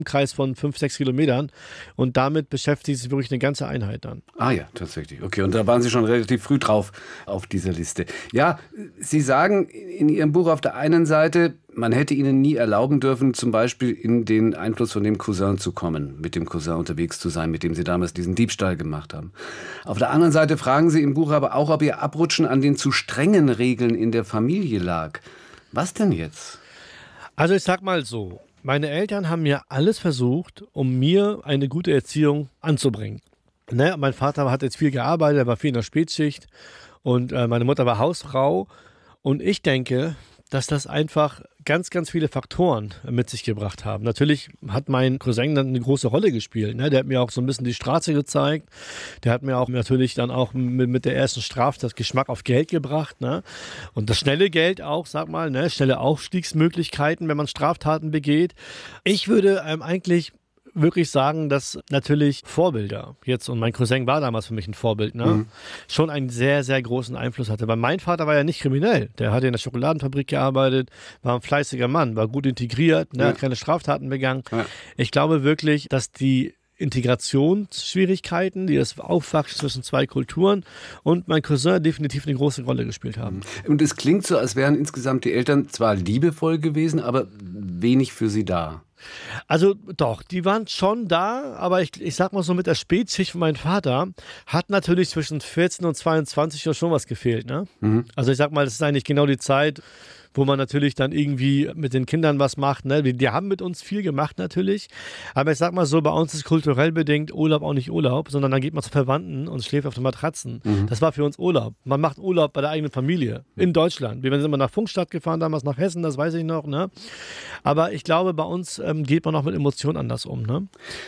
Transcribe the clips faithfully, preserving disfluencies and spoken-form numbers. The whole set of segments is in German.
Kreis von fünf, sechs Kilometern. Und damit beschäftigt sich wirklich eine ganze Einheit dann. Ah ja, tatsächlich. Okay, und da waren Sie schon relativ früh drauf auf dieser Liste. Ja, Sie sagen in Ihrem Buch auf der einen Seite, man hätte Ihnen nie erlauben dürfen, zum Beispiel in den Einfluss von dem Cousin zu kommen, mit dem Cousin unterwegs zu sein, mit dem Sie damals diesen Diebstahl gemacht haben. Auf der anderen Seite fragen Sie im Buch aber auch, ob Ihr Abrutschen an den zu strengen Regeln in der Familie lag. Was denn jetzt? Also ich sag mal so, meine Eltern haben mir alles versucht, um mir eine gute Erziehung anzubringen. Ne? Mein Vater hat jetzt viel gearbeitet, er war viel in der Spätschicht und äh, meine Mutter war Hausfrau. Und ich denke, dass das einfach ganz, ganz viele Faktoren mit sich gebracht haben. Natürlich hat mein Cousin dann eine große Rolle gespielt. Ne? Der hat mir auch so ein bisschen die Straße gezeigt. Der hat mir auch natürlich dann auch mit, mit der ersten Straftat Geschmack auf Geld gebracht. Ne? Und das schnelle Geld auch, sag mal, ne? Schnelle Aufstiegsmöglichkeiten, wenn man Straftaten begeht. Ich würde ähm, eigentlich wirklich sagen, dass natürlich Vorbilder jetzt, und mein Cousin war damals für mich ein Vorbild, ne, mhm. schon einen sehr, sehr großen Einfluss hatte. Weil mein Vater war ja nicht kriminell. Der hatte in der Schokoladenfabrik gearbeitet, war ein fleißiger Mann, war gut integriert, ne, ja. hat keine Straftaten begangen. Ja. Ich glaube wirklich, dass die Integrationsschwierigkeiten, die das Aufwachsen zwischen zwei Kulturen und mein Cousin definitiv eine große Rolle gespielt haben. Und es klingt so, als wären insgesamt die Eltern zwar liebevoll gewesen, aber wenig für sie da. Also doch, die waren schon da, aber ich, ich sag mal so, mit der Spätschicht von meinem Vater hat natürlich zwischen vierzehn und zweiundzwanzig Uhr schon was gefehlt. Ne? Mhm. Also ich sag mal, das ist eigentlich genau die Zeit, wo man natürlich dann irgendwie mit den Kindern was macht. Ne? Die haben mit uns viel gemacht natürlich, aber ich sag mal so, bei uns ist kulturell bedingt Urlaub auch nicht Urlaub, sondern dann geht man zu Verwandten und schläft auf den Matratzen. Mhm. Das war für uns Urlaub. Man macht Urlaub bei der eigenen Familie in Deutschland. Wir sind immer nach Funkstadt gefahren, damals nach Hessen, das weiß ich noch. Ne? Aber ich glaube, bei uns ähm, geht man auch mit Emotionen anders um. Ne?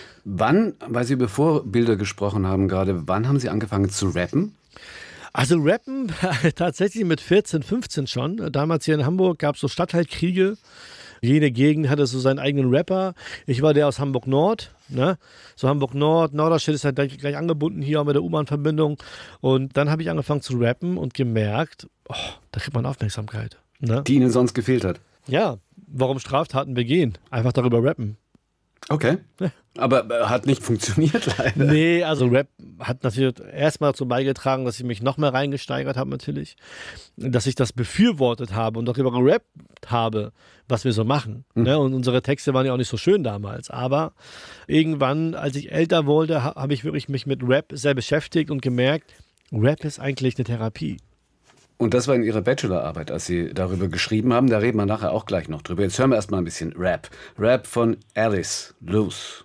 Wann, weil Sie über Vorbilder gesprochen haben gerade, wann haben Sie angefangen zu rappen? Also rappen tatsächlich mit vierzehn, fünfzehn schon. Damals hier in Hamburg gab es so Stadtteilkriege. Jede Gegend hatte so seinen eigenen Rapper. Ich war der aus Hamburg-Nord. Ne? So Hamburg-Nord, Norderstedt ist halt gleich, gleich angebunden hier auch mit der U-Bahn-Verbindung. Und dann habe ich angefangen zu rappen und gemerkt, oh, da kriegt man Aufmerksamkeit. Ne? Die Ihnen sonst gefehlt hat? Ja, warum Straftaten begehen? Einfach darüber rappen. Okay, aber hat nicht funktioniert leider. Nee, also Rap hat natürlich erstmal dazu beigetragen, dass ich mich noch mehr reingesteigert habe natürlich, dass ich das befürwortet habe und darüber gerappt habe, was wir so machen. Mhm. Ne? Und unsere Texte waren ja auch nicht so schön damals, aber irgendwann, als ich älter wurde, habe ich wirklich mich mit Rap sehr beschäftigt und gemerkt, Rap ist eigentlich eine Therapie. Und das war in Ihrer Bachelorarbeit, als Sie darüber geschrieben haben. Da reden wir nachher auch gleich noch drüber. Jetzt hören wir erstmal ein bisschen Rap. Rap von Alice Loose.